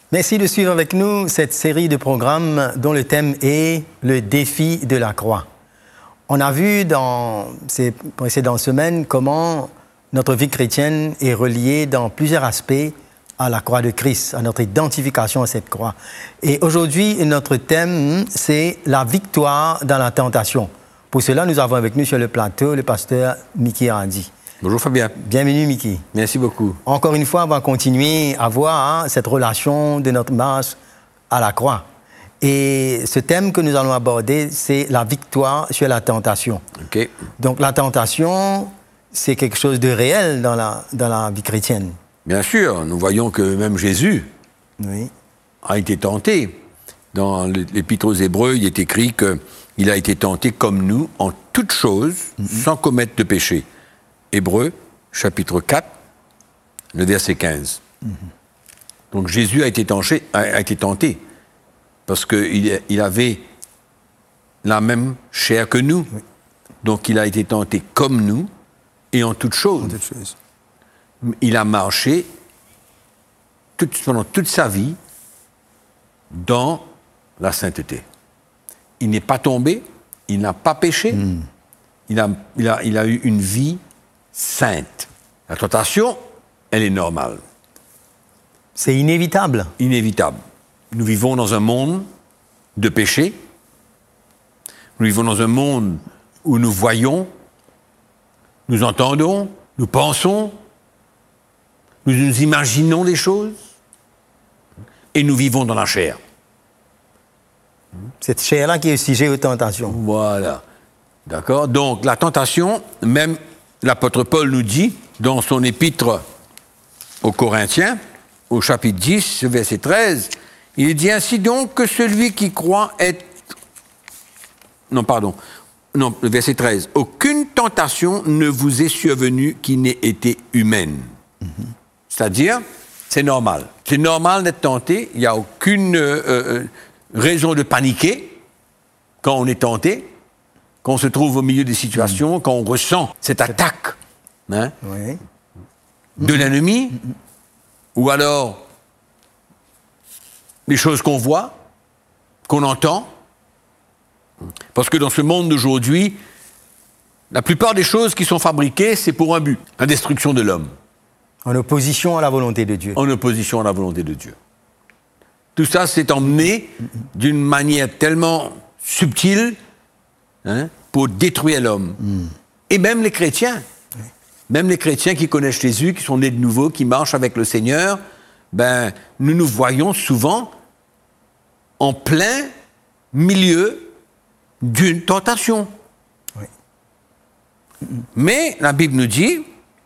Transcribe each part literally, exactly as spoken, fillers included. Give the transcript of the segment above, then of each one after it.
Merci de suivre avec nous cette série de programmes dont le thème est le défi de la croix. On a vu dans ces précédentes semaines comment notre vie chrétienne est reliée dans plusieurs aspects à la croix de Christ, à notre identification à cette croix. Et aujourd'hui, notre thème, c'est la victoire dans la tentation. Pour cela, nous avons avec nous sur le plateau le pasteur Mickey Hardy. Bonjour Fabien. Bienvenue Mickey. Merci beaucoup. Encore une fois, on va continuer à voir hein, cette relation de notre marche à la croix. Et ce thème que nous allons aborder, c'est la victoire sur la tentation. Okay. Donc la tentation, c'est quelque chose de réel dans la, dans la vie chrétienne. Bien sûr, nous voyons que même Jésus oui. a été tenté. Dans l'Épître aux Hébreux, il est écrit qu'il a été tenté comme nous en toutes choses, mm-hmm. sans commettre de péché. Hébreux, chapitre quatre, le verset quinze. Mm-hmm. Donc Jésus a été tenté, a été tenté parce qu'il il avait la même chair que nous. Oui. Donc il a été tenté comme nous et en toutes choses. En toutes choses. Il a marché tout, pendant toute sa vie dans la sainteté. Il n'est pas tombé, il n'a pas péché, mm. il, a, il, a, il a eu une vie sainte. La tentation, elle est normale. C'est inévitable. Inévitable. Nous vivons dans un monde de péché. Nous vivons dans un monde où nous voyons, nous entendons, nous pensons, nous nous imaginons des choses et nous vivons dans la chair. Cette chair-là qui est sujet aux tentations. Voilà. D'accord ? Donc, la tentation, même l'apôtre Paul nous dit, dans son épître aux Corinthiens, au chapitre dix, verset treize, il dit ainsi donc que celui qui croit est... Non, pardon. Non, verset treize. Aucune tentation ne vous est survenue qui n'ait été humaine. Mm-hmm. C'est-à-dire, c'est normal. C'est normal d'être tenté. Il n'y a aucune euh, euh, raison de paniquer quand on est tenté, quand on se trouve au milieu des situations, mmh. quand on ressent cette attaque hein, oui. de l'ennemi, mmh. ou alors les choses qu'on voit, qu'on entend. Parce que dans ce monde d'aujourd'hui, la plupart des choses qui sont fabriquées, c'est pour un but, la destruction de l'homme. En opposition à la volonté de Dieu. En opposition à la volonté de Dieu. Tout ça s'est emmené d'une manière tellement subtile hein, pour détruire l'homme. Mm. Et même les chrétiens. Oui. Même les chrétiens qui connaissent Jésus, qui sont nés de nouveau, qui marchent avec le Seigneur, ben, nous nous voyons souvent en plein milieu d'une tentation. Oui. Mais la Bible nous dit...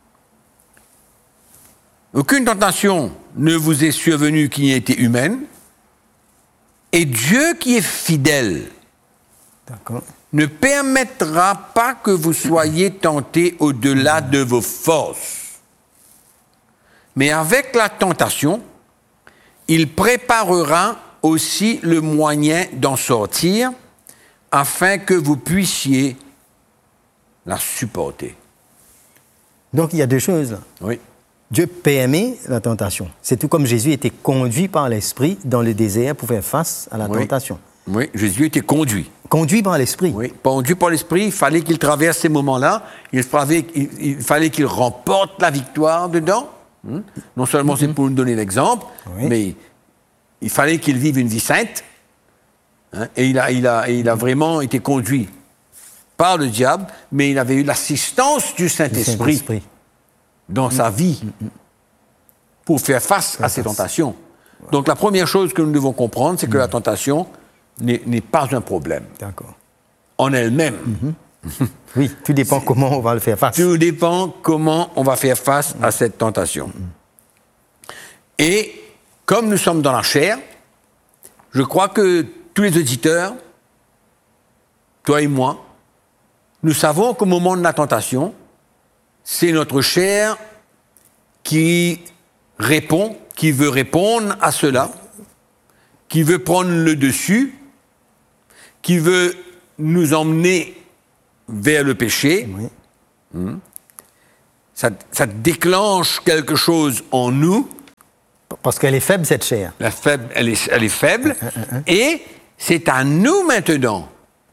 Aucune tentation ne vous est survenue qui n'ait été humaine, et Dieu qui est fidèle D'accord. ne permettra pas que vous soyez tentés au-delà de vos forces. Mais avec la tentation, il préparera aussi le moyen d'en sortir, afin que vous puissiez la supporter. Donc il y a deux choses là. Oui. Dieu permet la tentation. C'est tout comme Jésus était conduit par l'Esprit dans le désert pour faire face à la oui. tentation. Oui, Jésus était conduit. Conduit par l'Esprit. Oui, conduit par l'Esprit, il fallait qu'il traverse ces moments-là, il fallait, il, il fallait qu'il remporte la victoire dedans. Hum? Non seulement mm-hmm. c'est pour nous donner l'exemple, oui. mais il fallait qu'il vive une vie sainte. Hein? Et il a, il, a, il a vraiment été conduit par le diable, mais il avait eu l'assistance du Saint-Esprit. Saint-Esprit. dans sa vie pour faire face à ces tentations. Donc la première chose que nous devons comprendre, c'est que la tentation n'est, n'est pas un problème. D'accord. En elle-même. Mm-hmm. Oui, tout dépend c'est... comment on va le faire face. Tout dépend comment on va faire face mm-hmm. à cette tentation. Mm-hmm. Et comme nous sommes dans la chair, je crois que tous les auditeurs, toi et moi, nous savons qu'au moment de la tentation, c'est notre chair qui répond, qui veut répondre à cela, qui veut prendre le dessus, qui veut nous emmener vers le péché. Oui. Hum. Ça, ça déclenche quelque chose en nous. Parce qu'elle est faible, cette chair. La faible, elle est, elle est faible. Hein, hein, hein. Et c'est à nous maintenant,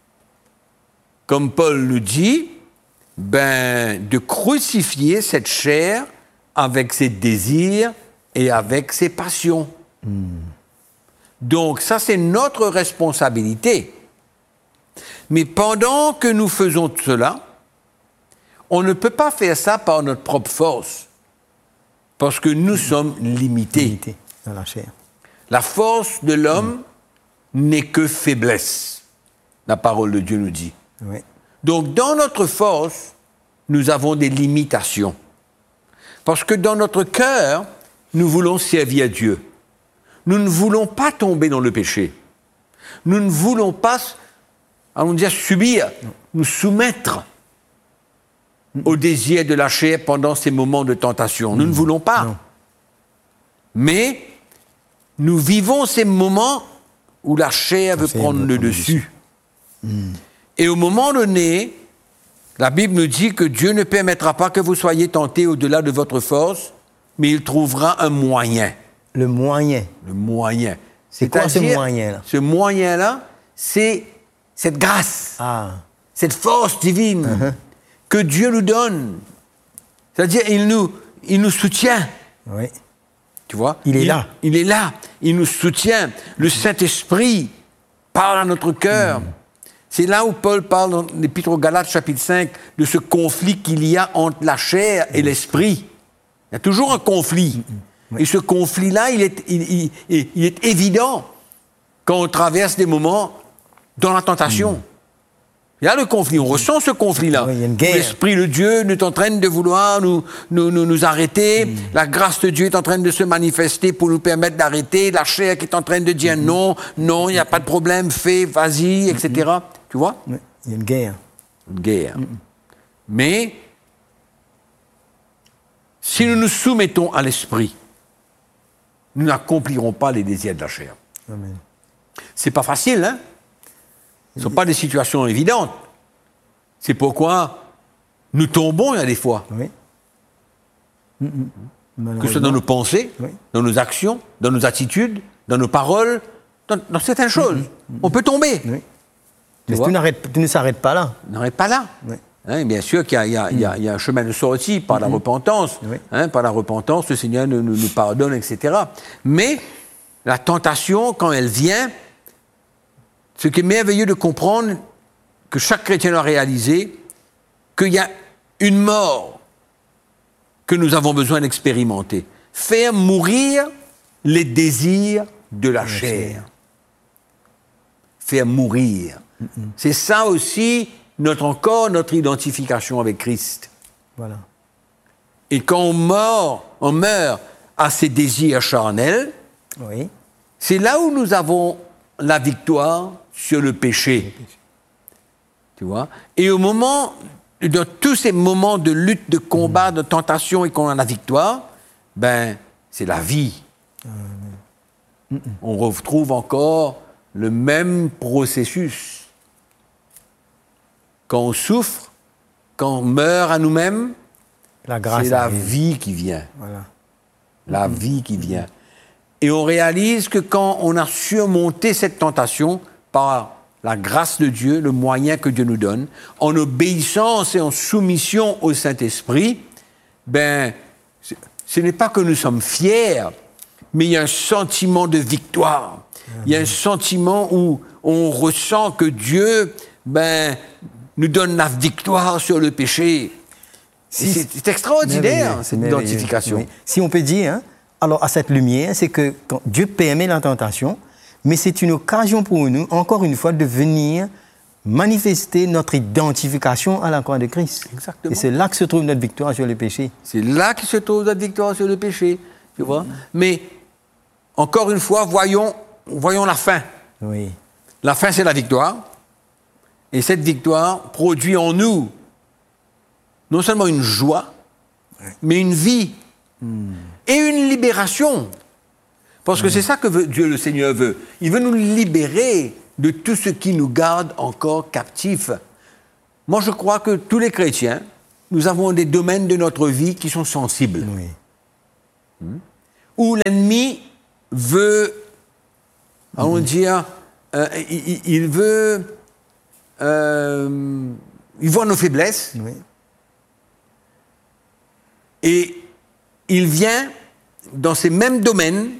comme Paul le dit, ben, de crucifier cette chair avec ses désirs et avec ses passions. Mm. Donc ça, c'est notre responsabilité. Mais pendant que nous faisons cela, on ne peut pas faire ça par notre propre force, parce que nous sommes limités. Limité dans la chair. La force de l'homme mm. n'est que faiblesse, la parole de Dieu nous dit. Oui. Donc dans notre force, nous avons des limitations. Parce que dans notre cœur, nous voulons servir à Dieu. Nous ne voulons pas tomber dans le péché. Nous ne voulons pas, allons dire, subir, nous soumettre au désir de la chair pendant ces moments de tentation. Nous mmh. ne voulons pas. Non. Mais nous vivons ces moments où la chair veut prendre le dessus. Mmh. Et au moment donné, la Bible nous dit que Dieu ne permettra pas que vous soyez tentés au-delà de votre force, mais il trouvera un moyen. Le moyen. Le moyen. C'est quoi ce moyen-là? Ce moyen-là, c'est cette grâce, ah. cette force divine uh-huh. que Dieu nous donne. C'est-à-dire, il nous, il nous soutient. Oui. Tu vois? Il est il, là. Il est là. Il nous soutient. Le Saint-Esprit parle à notre cœur. Mm. C'est là où Paul parle dans l'Épître aux Galates, chapitre cinq, de ce conflit qu'il y a entre la chair et l'esprit. Il y a toujours un conflit. Oui. Et ce conflit-là, il est, il, il, il est évident quand on traverse des moments dans la tentation. Mmh. Il y a le conflit, on ressent ce conflit-là. Oui, il y a une guerre. L'Esprit de Dieu est en train de vouloir nous, nous, nous, nous arrêter. Mmh. La grâce de Dieu est en train de se manifester pour nous permettre d'arrêter. La chair qui est en train de dire mmh. non, non, il n'y a pas de problème, fais, vas-y, et cetera. Mmh. Tu vois? Oui, il y a une guerre. Une guerre. Mmh. Mais si nous nous soumettons à l'Esprit, nous n'accomplirons pas les désirs de la chair. Amen. C'est pas facile, hein? Ce ne sont pas des situations évidentes. C'est pourquoi nous tombons, il y a des fois. Oui. Que ce soit dans nos pensées, oui. dans nos actions, dans nos attitudes, dans nos paroles, dans, dans certaines choses. Mm-hmm. On peut tomber. Oui. Mais tu, tu ne s'arrêtes pas là. N'arrête pas là. Oui. Hein, bien sûr qu'il y a, il y a, il y a, il y a un chemin de sortie par mm-hmm. la repentance. Oui. Hein, par la repentance, le Seigneur nous, nous, nous pardonne, et cetera. Mais la tentation, quand elle vient, ce qui est merveilleux de comprendre, que chaque chrétien doit réaliser, qu'il y a une mort que nous avons besoin d'expérimenter. Faire mourir les désirs de la chair. Faire mourir. Mm-hmm. C'est ça aussi, notre, encore notre identification avec Christ. Voilà. Et quand on meurt, on meurt à ces désirs charnels, oui. c'est là où nous avons la victoire sur le péché. Tu vois? Et au moment, dans tous ces moments de lutte, de combat, mmh. de tentation et qu'on a la victoire, ben, c'est la vie. Mmh. On retrouve encore le même processus. Quand on souffre, quand on meurt à nous-mêmes, la grâce c'est la arrive. vie qui vient. Voilà. La mmh. vie qui vient. Et on réalise que quand on a surmonté cette tentation par la grâce de Dieu, le moyen que Dieu nous donne, en obéissance et en soumission au Saint-Esprit, ben, ce n'est pas que nous sommes fiers, mais il y a un sentiment de victoire. Amen. Il y a un sentiment où on ressent que Dieu ben, nous donne la victoire sur le péché. Si, c'est, c'est extraordinaire, cette identification. Oui. Si on peut dire, hein, alors à cette lumière, c'est que quand Dieu permet la tentation, mais c'est une occasion pour nous, encore une fois, de venir manifester notre identification à la croix de Christ. Exactement. Et c'est là que se trouve notre victoire sur le péché. C'est là que se trouve notre victoire sur le péché, tu vois. Mm-hmm. Mais, encore une fois, voyons, voyons la fin. Oui. La fin, c'est la victoire. Et cette victoire produit en nous non seulement une joie, ouais. mais une vie mm. et une libération. Parce que mmh. c'est ça que veut, Dieu le Seigneur veut. Il veut nous libérer de tout ce qui nous garde encore captifs. Moi, je crois que tous les chrétiens, nous avons des domaines de notre vie qui sont sensibles. Oui. Mmh. où l'ennemi veut, allons dire, euh, il, il veut, euh, il voit nos faiblesses, Oui. et il vient dans ces mêmes domaines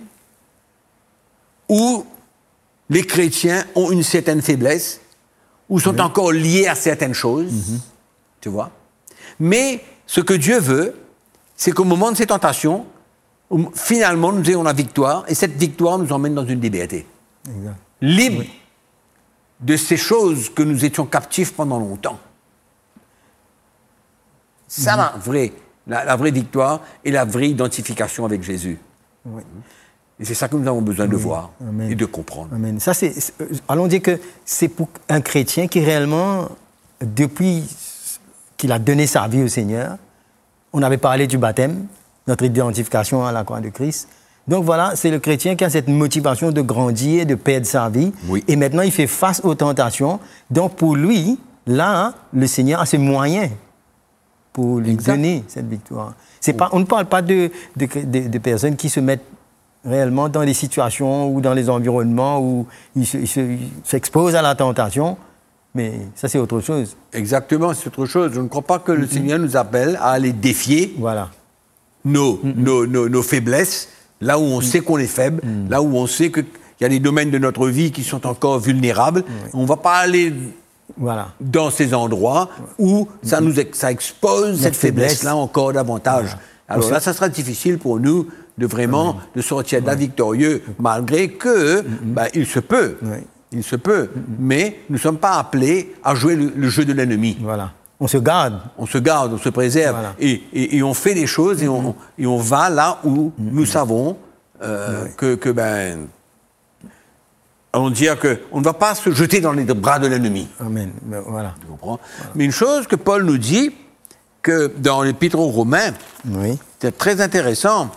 où les chrétiens ont une certaine faiblesse, ou sont oui. encore liés à certaines choses, mm-hmm. tu vois. Mais ce que Dieu veut, c'est qu'au moment de ces tentations, finalement, nous ayons la victoire, et cette victoire nous emmène dans une liberté. Exact. Libre oui. de ces choses que nous étions captifs pendant longtemps. Ça, mm-hmm. la, vraie, la, la vraie victoire et la vraie identification avec Jésus. Oui. Et c'est ça que nous avons besoin oui. de voir Amen. Et de comprendre. Amen. Ça, c'est, c'est, allons dire que c'est pour un chrétien qui réellement, depuis qu'il a donné sa vie au Seigneur, on avait parlé du baptême, notre identification à la croix de Christ. Donc voilà, c'est le chrétien qui a cette motivation de grandir, de perdre sa vie. Oui. Et maintenant, il fait face aux tentations. Donc pour lui, là, le Seigneur a ses moyens pour lui exact. Donner cette victoire. C'est oui. pas, on ne parle pas de, de, de, de personnes qui se mettent réellement dans des situations ou dans les environnements où ils, se, ils, se, ils s'exposent à la tentation. Mais ça, c'est autre chose. Exactement, c'est autre chose. Je ne crois pas que le mm-hmm. Seigneur nous appelle à aller défier voilà. nos, mm-hmm. nos, nos, nos faiblesses, là où on mm-hmm. sait qu'on est faible, mm-hmm. là où on sait qu'il y a des domaines de notre vie qui sont encore vulnérables. Mm-hmm. On ne va pas aller voilà. dans ces endroits où mm-hmm. ça, nous, ça expose notre cette faiblesse-là faiblesse. Encore davantage. Voilà. Alors là, ça sera difficile pour nous de vraiment mm-hmm. de sortir de là victorieux, malgré que, mm-hmm. ben, il se peut. Oui. Il se peut, mm-hmm. mais nous ne sommes pas appelés à jouer le, le jeu de l'ennemi. Voilà. On se garde. On se garde, on se préserve. Voilà. Et, et, et on fait des choses mm-hmm. et, on, et on va là où mm-hmm. nous savons euh, oui. que, que, ben, on dit qu'on ne va pas se jeter dans les bras de l'ennemi. Amen. Ben, voilà. Tu comprends ? Voilà. Mais une chose que Paul nous dit, que dans l'Épître aux Romains, oui. c'est très intéressant.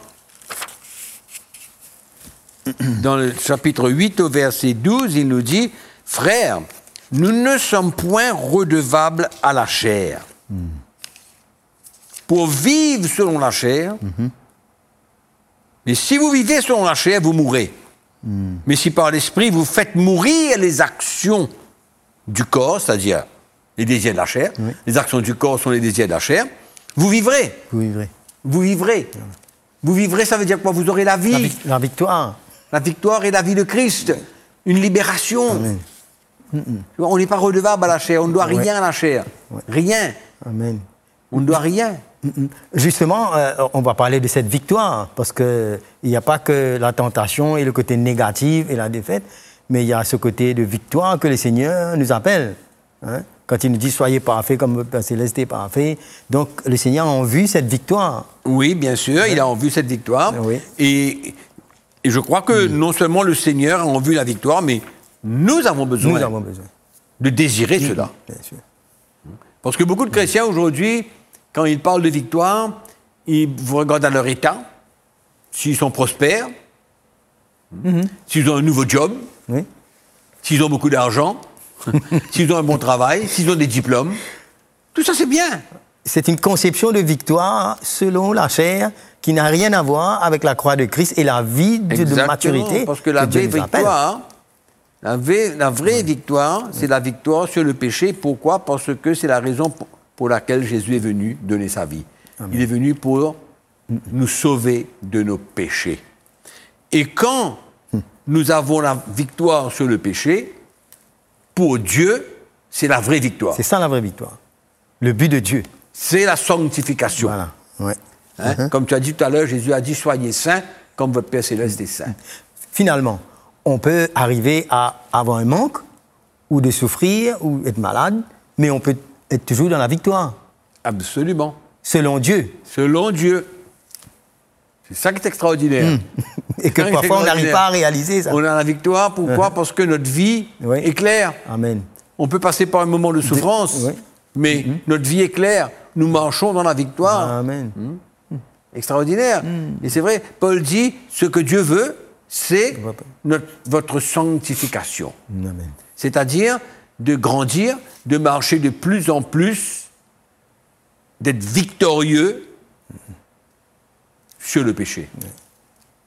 Dans le chapitre huit, au verset douze, il nous dit « Frères, nous ne sommes point redevables à la chair. Mm. Pour vivre selon la chair, mm-hmm. mais si vous vivez selon la chair, vous mourrez. Mm. Mais si par l'esprit, vous faites mourir les actions du corps, c'est-à-dire les désirs de la chair, oui. les actions du corps sont les désirs de la chair, vous vivrez. Vous vivrez. Vous vivrez. Oui. Vous vivrez, ça veut dire quoi ? Vous aurez la vie. La, vi- la victoire. La victoire et la vie de Christ. Une libération. Amen. On n'est pas redevable à la chair. On ne doit ouais. rien à la chair. Ouais. Rien. Amen. On ne doit rien. Justement, euh, on va parler de cette victoire, parce qu'il n'y a pas que la tentation et le côté négatif et la défaite, mais il y a ce côté de victoire que le Seigneur nous appelle. Hein? Quand il nous dit « Soyez parfaits comme votre Père Céleste est parfait ». Donc, le Seigneur a en vue cette victoire. Oui, bien sûr, ouais. il a en vue cette victoire. Oui. Et... Et je crois que mmh. non seulement le Seigneur a en vue la victoire, mais nous avons besoin, nous avons besoin. de désirer mmh. cela. Bien sûr. Parce que beaucoup de chrétiens aujourd'hui, quand ils parlent de victoire, ils vous regardent à leur état, s'ils sont prospères, mmh. s'ils ont un nouveau job, oui. s'ils ont beaucoup d'argent, s'ils ont un bon travail, s'ils ont des diplômes. Tout ça, c'est bien. C'est une conception de victoire selon la chair, qui n'a rien à voir avec la croix de Christ et la vie de, de maturité. Parce que la vraie victoire, la vraie, la vraie oui. victoire, c'est oui. la victoire sur le péché. Pourquoi ? Parce que c'est la raison pour, pour laquelle Jésus est venu donner sa vie. Amen. Il est venu pour mm. nous sauver de nos péchés. Et quand mm. nous avons la victoire sur le péché, pour Dieu, c'est la vraie victoire. C'est ça la vraie victoire. Le but de Dieu. C'est la sanctification. Voilà, ouais. Hein? Uh-huh. Comme tu as dit tout à l'heure, Jésus a dit « Soyez saints comme votre Père Céleste est saint ». Finalement, on peut arriver à avoir un manque, ou de souffrir, ou être malade, mais on peut être toujours dans la victoire. Absolument. Selon Dieu. Selon Dieu. C'est ça qui est extraordinaire. Mmh. Et que parfois on n'arrive pas à réaliser ça. On a la victoire, pourquoi ? Uh-huh. Parce que notre vie oui. est claire. Amen. On peut passer par un moment de souffrance, de... Oui. mais mm-hmm. notre vie est claire. Nous marchons dans la victoire. Amen. Mmh. Extraordinaire. Mm. Et c'est vrai, Paul dit, ce que Dieu veut, c'est notre, votre sanctification. Amen. C'est-à-dire de grandir, de marcher de plus en plus, d'être victorieux mm. sur le péché. Mm.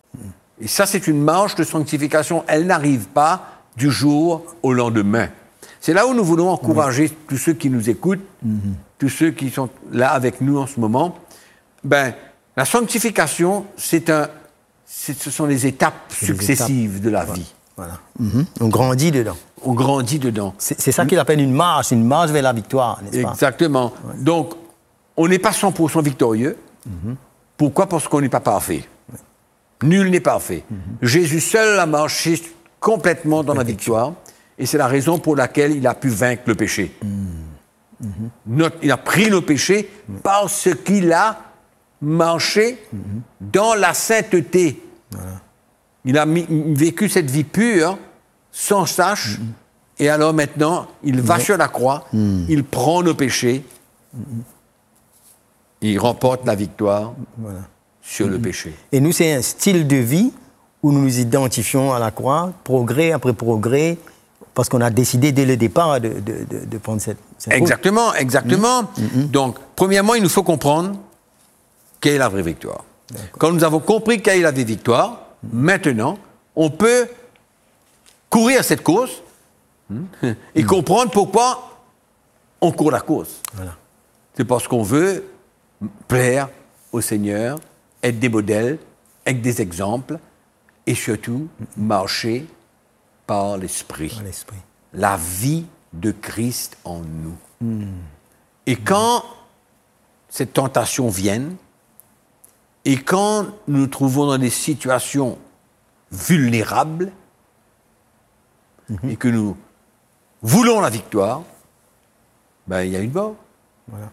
Et ça, c'est une marche de sanctification. Elle n'arrive pas du jour au lendemain. C'est là où nous voulons encourager oui. tous ceux qui nous écoutent, mm-hmm. tous ceux qui sont là avec nous en ce moment. Ben, la sanctification, c'est un, c'est, ce sont les étapes c'est successives étapes. de la vie. Voilà. Mm-hmm. On grandit dedans. On grandit dedans. C'est, c'est ça qu'il appelle une marche, une marche vers la victoire, n'est-ce pas? Exactement. Ouais. Donc, on n'est pas cent pour cent victorieux. Mm-hmm. Pourquoi? Parce qu'on n'est pas parfait. Ouais. Nul n'est parfait. Mm-hmm. Jésus seul a marché complètement dans la victoire. Et c'est la raison pour laquelle il a pu vaincre le péché. Mm-hmm. Notre, il a pris nos péchés mm-hmm. parce qu'il a marché mm-hmm. dans la sainteté. Voilà. Il a mis, vécu cette vie pure, sans tache, mm-hmm. et alors maintenant, il va mm-hmm. sur la croix, mm-hmm. il prend nos péchés, mm-hmm. il remporte la victoire voilà. sur mm-hmm. le péché. Et nous, c'est un style de vie où nous nous identifions à la croix, progrès après progrès, parce qu'on a décidé dès le départ de, de, de, de prendre cette, cette Exactement, route. exactement. Mm-hmm. Donc, premièrement, il nous faut comprendre quelle est la vraie victoire. D'accord. Quand nous avons compris quelle est la vraie victoire, mm-hmm. maintenant, on peut courir cette course mm-hmm. et mm-hmm. comprendre pourquoi on court la course. Voilà. C'est parce qu'on veut plaire au Seigneur, être des modèles, être des exemples et surtout mm-hmm. marcher par l'Esprit. par l'Esprit. La vie de Christ en nous. Mm. Et quand mm. cette tentation vient, et quand nous nous trouvons dans des situations vulnérables, mm-hmm. et que nous voulons la victoire, ben, il y a une mort. Voilà.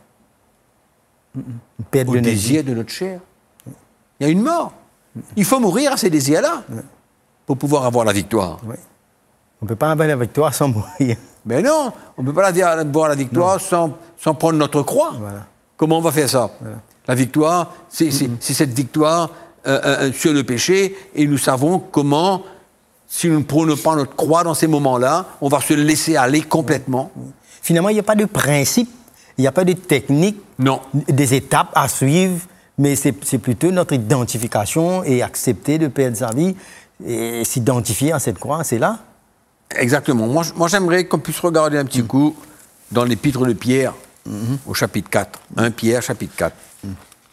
Au désir de notre chair. Il y a une mort. Mm. Il faut mourir à ces désirs-là mm. pour pouvoir avoir la victoire. Ouais. On ne peut pas avoir la victoire sans mourir. Mais non, on ne peut pas avoir la victoire sans, sans prendre notre croix. Voilà. Comment on va faire ça? Voilà. La victoire, c'est, c'est, c'est cette victoire euh, euh, sur le péché, et nous savons comment, si nous ne prenons pas notre croix dans ces moments-là, on va se laisser aller complètement. Finalement, il n'y a pas de principe, il n'y a pas de technique, non. des étapes à suivre, mais c'est, c'est plutôt notre identification et accepter de perdre sa vie et s'identifier à cette croix, c'est là. Exactement. Moi, moi, j'aimerais qu'on puisse regarder un petit mmh. coup dans l'épître de Pierre, mmh. au chapitre quatre. un Pierre, chapitre quatre. Mmh.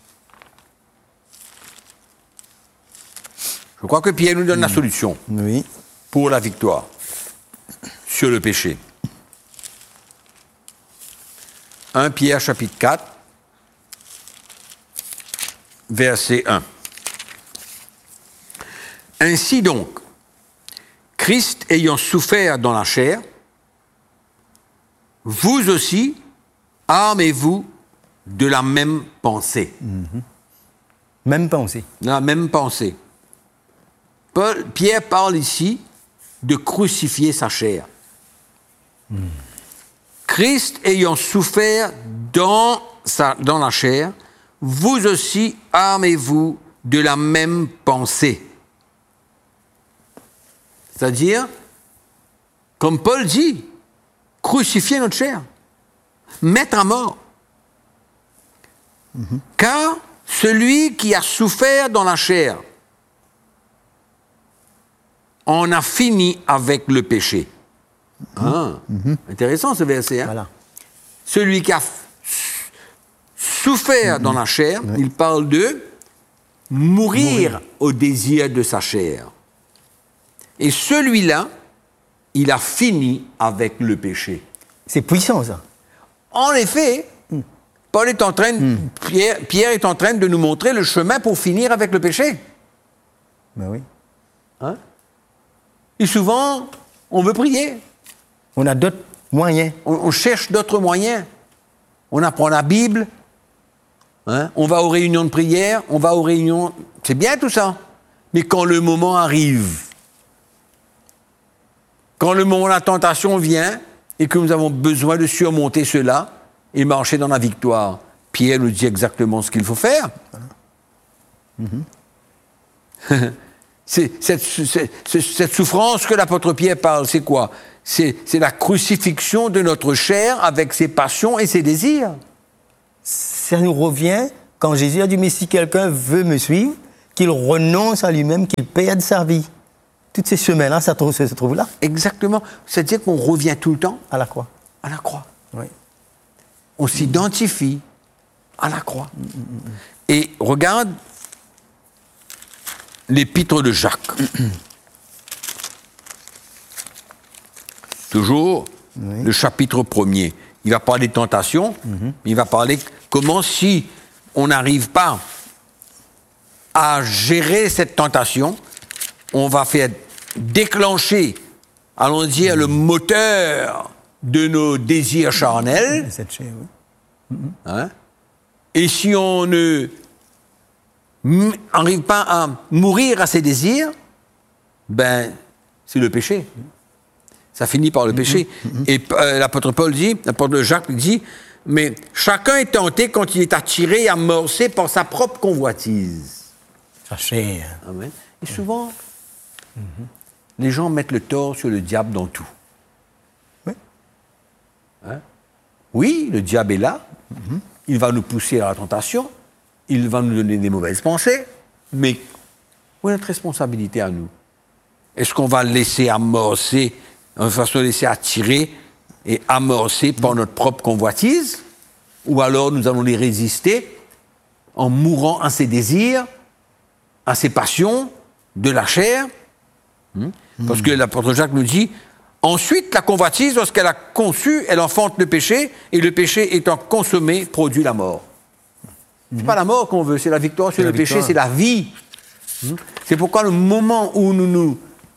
Je crois que Pierre nous donne mmh. la solution oui. pour la victoire sur le péché. un Pierre, chapitre quatre, verset un. Ainsi donc, Christ ayant souffert dans la chair, vous aussi, armez-vous de la même pensée. Mm-hmm. Même pensée. La même pensée. Paul, Pierre parle ici de crucifier sa chair. Mm. Christ ayant souffert dans, sa, dans la chair, vous aussi, armez-vous de la même pensée. C'est-à-dire, comme Paul dit, crucifier notre chair, mettre à mort. Mm-hmm. Car celui qui a souffert dans la chair en a fini avec le péché. Mm-hmm. Ah, mm-hmm. Intéressant ce verset. Hein? Voilà. Celui qui a f- souffert mm-hmm. dans la chair, oui. il parle de mourir, mourir au désir de sa chair. Et celui-là, il a fini avec le péché. C'est puissant, ça. En effet, mm. Paul est en train, de, mm. Pierre, Pierre est en train de nous montrer le chemin pour finir avec le péché. Ben oui. Hein? Et souvent, on veut prier. On a d'autres moyens. On, on cherche d'autres moyens. On apprend la Bible. Hein? On va aux réunions de prière. On va aux réunions... C'est bien tout ça. Mais quand le moment arrive... Quand le moment de la tentation vient et que nous avons besoin de surmonter cela et marcher dans la victoire, Pierre nous dit exactement ce qu'il faut faire. Mm-hmm. c'est, cette, cette, cette souffrance que l'apôtre Pierre parle, c'est quoi? c'est, c'est la crucifixion de notre chair avec ses passions et ses désirs. Ça nous revient quand Jésus a dit « Mais si quelqu'un veut me suivre, qu'il renonce à lui-même, qu'il perde sa vie. Tous ces chemins-là, ça trouve, se trouvent là. Exactement. C'est-à-dire qu'on revient tout le temps à la croix. À la croix. Oui. On s'identifie à la croix. Et regarde l'épître de Jacques. Toujours oui. Le chapitre premier. Il va parler de tentation, mm-hmm. il va parler comment si on n'arrive pas à gérer cette tentation, on va faire déclencher, allons dire, mm-hmm. le moteur de nos désirs charnels. Mm-hmm. Hein? Et si on ne n'arrive pas à mourir à ses désirs, ben, c'est le péché. Ça finit par le péché. Mm-hmm. Et euh, l'apôtre Paul dit, l'apôtre Jacques dit, mais chacun est tenté quand il est attiré et amorcé par sa propre convoitise. Chercher. Amen. Et souvent, mm-hmm. les gens mettent le tort sur le diable dans tout. Oui. Hein? Oui, le diable est là. Mm-hmm. Il va nous pousser à la tentation. Il va nous donner des mauvaises pensées. Mais où est notre responsabilité à nous? Est-ce qu'on va le laisser amorcer, on va se laisser attirer et amorcer par notre propre convoitise? Ou alors nous allons les résister en mourant à ses désirs, à ses passions de la chair? hmm? Parce que l'apôtre Jacques nous dit, ensuite la convoitise, lorsqu'elle a conçu, elle enfante le péché, et le péché étant consommé, produit la mort. C'est mm-hmm. pas la mort qu'on veut, c'est la victoire sur c'est le la péché, victoire. c'est la vie. Hmm? C'est pourquoi le moment où nous nous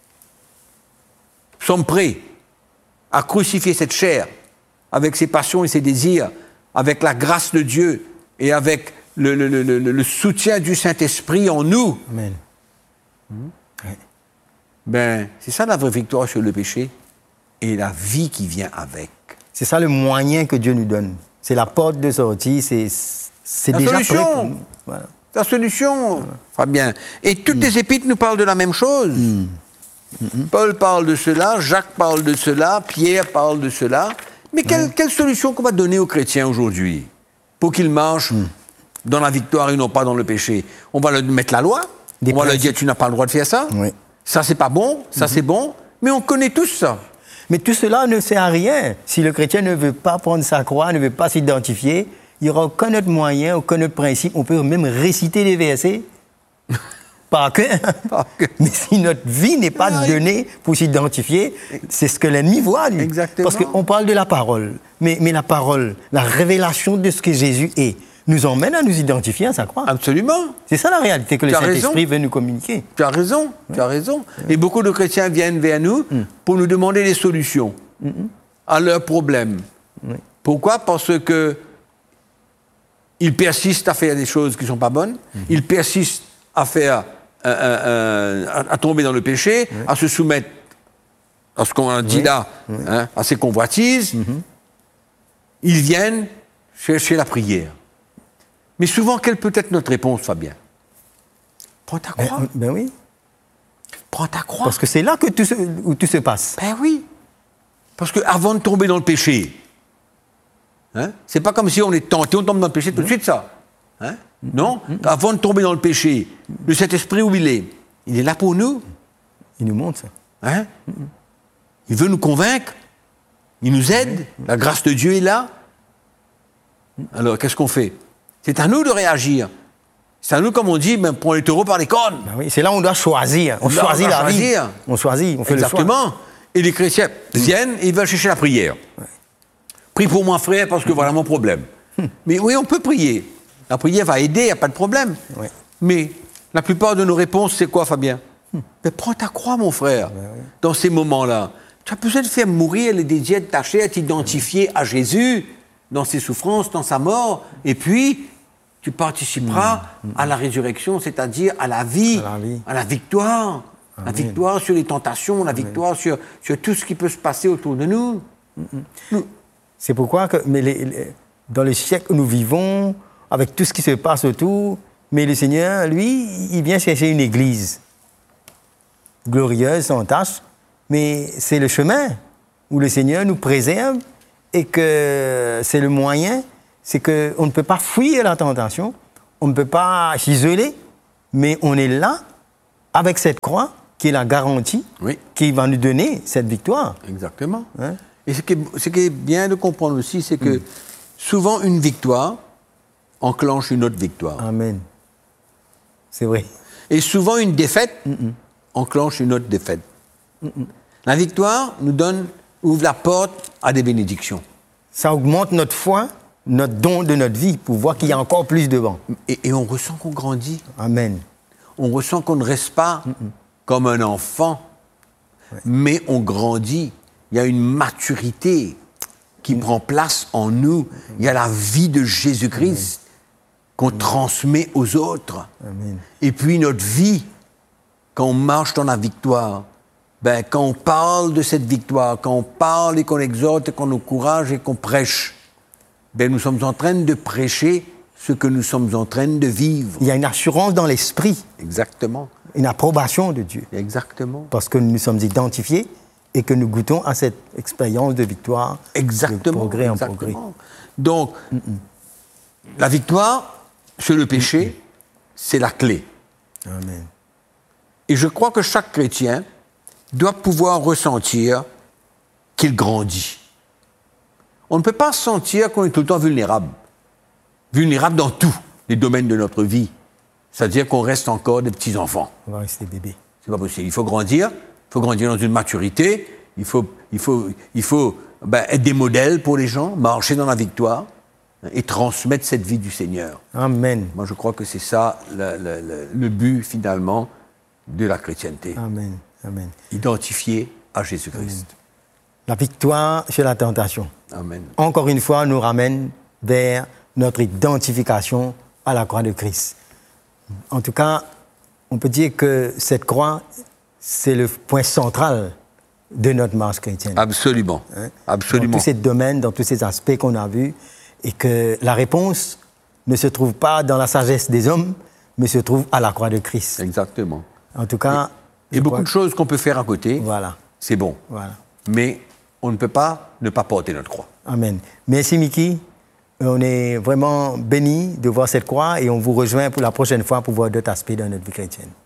sommes prêts à crucifier cette chair avec ses passions et ses désirs, avec la grâce de Dieu et avec le, le, le, le, le soutien du Saint-Esprit en nous. Amen. Hmm? Ouais. Ben, c'est ça la vraie victoire sur le péché et la vie qui vient avec. C'est ça le moyen que Dieu nous donne. C'est la porte de sortie, c'est, c'est la déjà solution. prêt pour nous. Voilà. La solution, voilà. Fabien. Et toutes mm. les épîtres nous parlent de la même chose. Mm. Mm-hmm. Paul parle de cela, Jacques parle de cela, Pierre parle de cela. Mais quelle, mm. quelle solution qu'on va donner aux chrétiens aujourd'hui pour qu'ils marchent mm. dans la victoire et non pas dans le péché? On va leur mettre la loi, Des on va leur dire tu n'as pas le droit de faire ça, oui. ça c'est pas bon, ça mm-hmm. c'est bon, mais on connaît tous ça. Mais tout cela ne sert à rien. Si le chrétien ne veut pas prendre sa croix, ne veut pas s'identifier, il n'y aura aucun autre moyen, aucun autre principe. On peut même réciter les versets par cœur. Mais si notre vie n'est pas oui. donnée pour s'identifier, c'est ce que l'ennemi voit, lui. Exactement. Parce qu'on parle de la parole. Mais, mais la parole, la révélation de ce que Jésus est, nous emmène à nous identifier à sa croix. Absolument. C'est ça la réalité que tu le Saint-Esprit veut nous communiquer. Tu as raison, ouais. tu as raison. Et beaucoup de chrétiens viennent vers nous mm. pour nous demander des solutions mm-hmm. à leurs problèmes. Oui. Pourquoi? Parce que ils persistent à faire des choses qui ne sont pas bonnes, mm-hmm. ils persistent à faire, euh, euh, à, à tomber dans le péché, oui. à se soumettre à ce qu'on a dit oui. là, oui. Hein, à ces convoitises. Mm-hmm. Ils viennent chercher la prière. Mais souvent, quelle peut être notre réponse, Fabien? Prends ta croix. Ben, ben oui. Prends ta croix. Parce que c'est là que tout se, où tout se passe. Ben oui. Parce qu'avant de tomber dans le péché, hein, c'est pas comme si on est tenté, on tombe dans le péché tout de suite, ça. Hein? Non. Avant de tomber dans le péché, le Saint-Esprit où il est, il est là pour nous. Il nous montre ça. Hein? Il veut nous convaincre. Il nous aide. La grâce de Dieu est là. Alors, qu'est-ce qu'on fait? C'est à nous de réagir. C'est à nous, comme on dit, ben, prends les taureaux par les cornes. Ben oui, c'est là où on doit choisir. On là, choisit on la choisir. vie. On choisit, on fait Exactement. le choix. Et les chrétiens mmh. viennent et ils veulent chercher la prière. Ouais. Prie pour moi, frère, parce que mmh. voilà mon problème. Mmh. Mais oui, on peut prier. La prière va aider, il n'y a pas de problème. Ouais. Mais la plupart de nos réponses, c'est quoi, Fabien? mmh. Ben, prends ta croix, mon frère, ben oui. dans ces moments-là. Tu as besoin de faire mourir les désirs de ta chair, t'identifier à Jésus dans ses souffrances, dans sa mort, et puis tu participeras mmh. à la résurrection, c'est-à-dire à la vie, à la, vie. À la victoire. Amen. La victoire sur les tentations, la victoire sur, sur tout ce qui peut se passer autour de nous. Mmh. nous. C'est pourquoi, que, mais les, les, dans le siècle où nous vivons, avec tout ce qui se passe autour, mais le Seigneur, lui, il vient chercher une église glorieuse, sans tache, mais c'est le chemin où le Seigneur nous préserve et que c'est le moyen, c'est qu'on ne peut pas fuir la tentation, on ne peut pas s'isoler, mais on est là avec cette croix qui est la garantie Oui. qui va nous donner cette victoire. Exactement. Hein? Et ce qui, est, ce qui est bien de comprendre aussi, c'est que mm. souvent une victoire enclenche une autre victoire. Amen. C'est vrai. Et souvent une défaite Mm-mm. enclenche une autre défaite. Mm-mm. La victoire nous donne, ouvre la porte à des bénédictions. Ça augmente notre foi, notre don de notre vie, pour voir qu'il y a encore plus devant. Et, et on ressent qu'on grandit. Amen. On ressent qu'on ne reste pas Mm-mm. comme un enfant, ouais. mais on grandit. Il y a une maturité qui mm. prend place en nous. Il y a la vie de Jésus-Christ Amen. Qu'on Amen. Transmet aux autres. Amen. Et puis notre vie, quand on marche dans la victoire, ben, quand on parle de cette victoire, quand on parle et qu'on exhorte et qu'on encourage et qu'on prêche, ben, nous sommes en train de prêcher ce que nous sommes en train de vivre. Il y a une assurance dans l'esprit. Exactement. Une approbation de Dieu. Exactement. Parce que nous sommes identifiés et que nous goûtons à cette expérience de victoire, exactement, de progrès exactement. en progrès. Donc, Mm-mm. la victoire sur le péché, Mm-mm. c'est la clé. Amen. Et je crois que chaque chrétien doit pouvoir ressentir qu'il grandit. On ne peut pas sentir qu'on est tout le temps vulnérable. Vulnérable dans tous les domaines de notre vie. C'est-à-dire qu'on reste encore des petits-enfants. On va rester bébés. C'est pas possible. Il faut grandir. Il faut grandir dans une maturité. Il faut, il faut, il faut ben, être des modèles pour les gens, marcher dans la victoire et transmettre cette vie du Seigneur. Amen. Moi, je crois que c'est ça le, le, le, le but, finalement, de la chrétienté. Amen. Amen. Identifié à Jésus-Christ. Amen. La victoire sur la tentation. Amen. Encore une fois, nous ramène vers notre identification à la croix de Christ. En tout cas, on peut dire que cette croix, c'est le point central de notre marche chrétienne. Absolument. Hein? Absolument. Dans tous ces domaines, dans tous ces aspects qu'on a vus, et que la réponse ne se trouve pas dans la sagesse des hommes, mais se trouve à la croix de Christ. Exactement. En tout cas... Et, et beaucoup de choses qu'on peut faire à côté, voilà. c'est bon. Voilà. Mais on ne peut pas ne pas porter notre croix. Amen. Merci Mickey. On est vraiment bénis de voir cette croix et on vous rejoint pour la prochaine fois pour voir d'autres aspects de notre vie chrétienne.